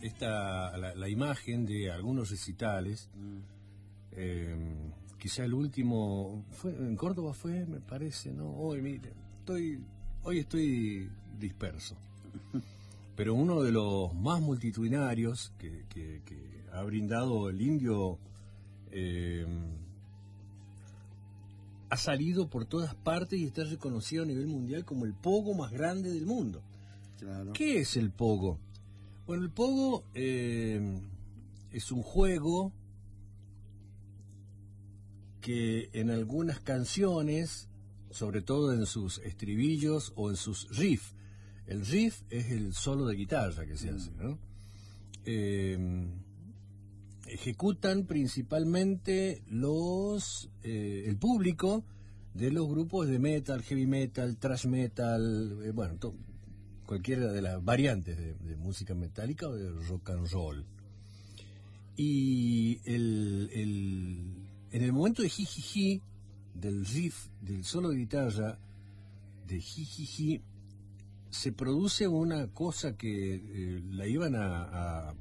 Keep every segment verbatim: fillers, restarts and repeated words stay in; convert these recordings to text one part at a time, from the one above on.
esta la, la imagen de algunos recitales. Mm. Eh, quizá el último fue en Córdoba, fue, me parece, ¿no? Hoy, mire, estoy, hoy estoy disperso. Pero uno de los más multitudinarios que, que, que ha brindado el indio eh, ha salido por todas partes y está reconocido a nivel mundial como el pogo más grande del mundo. Claro. ¿Qué es el pogo? Bueno, el pogo eh, es un juego que en algunas canciones, sobre todo en sus estribillos o en sus riffs, el riff es el solo de guitarra que se hace, ¿no? Eh, ejecutan principalmente los eh, el público de los grupos de metal, heavy metal, thrash metal, eh, bueno, to, cualquiera de las variantes de, de música metálica o de rock and roll. Y el, el, en el momento de jijiji, del riff, del solo de guitarra, de jijiji, se produce una cosa que eh, la iban a, a,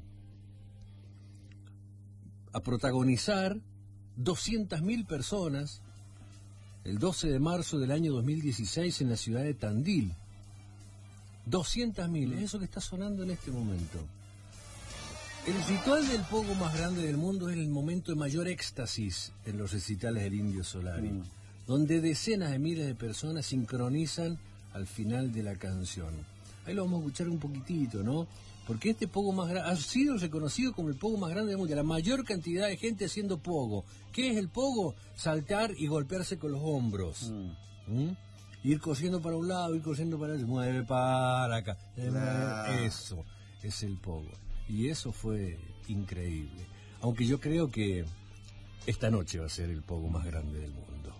a protagonizar doscientas mil personas el doce de marzo del año dos mil dieciséis en la ciudad de Tandil. doscientas mil, es eso que está sonando en este momento. El ritual del pogo más grande del mundo es el momento de mayor éxtasis en los recitales del Indio Solari, mm. donde decenas de miles de personas sincronizan al final de la canción. Ahí lo vamos a escuchar un poquitito, ¿no? Porque este pogo más grande ha sido reconocido como el pogo más grande del mundo, la mayor cantidad de gente haciendo pogo. ¿Qué es el pogo? Saltar y golpearse con los hombros. Mm. ¿Mm? Ir corriendo para un lado, ir corriendo para otro, mueve para acá. Ah. Eso es el pogo. Y eso fue increíble. Aunque yo creo que esta noche va a ser el pogo más grande del mundo.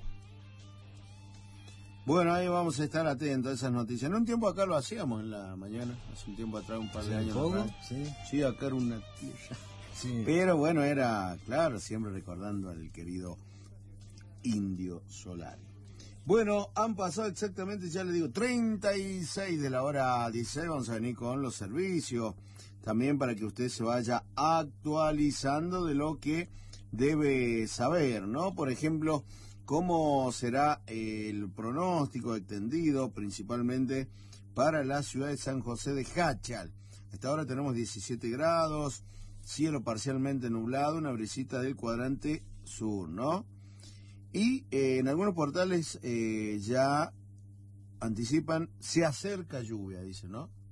Bueno, ahí vamos a estar atentos a esas noticias. En un tiempo acá lo hacíamos en la mañana, hace un tiempo atrás, un par de años atrás. Sí. Sí, acá era una tierra. Sí. Pero bueno, era, claro, siempre recordando al querido Indio Solari. Bueno, han pasado exactamente, ya le digo, treinta y seis de la hora dieciséis. Vamos a venir con los servicios, también para que usted se vaya actualizando de lo que debe saber, ¿no? Por ejemplo, cómo será el pronóstico extendido, principalmente para la ciudad de San José de Jáchal. Hasta ahora tenemos diecisiete grados, cielo parcialmente nublado, una brisita del cuadrante sur, ¿no? Y eh, en algunos portales eh, ya anticipan, se acerca lluvia, dicen, ¿no?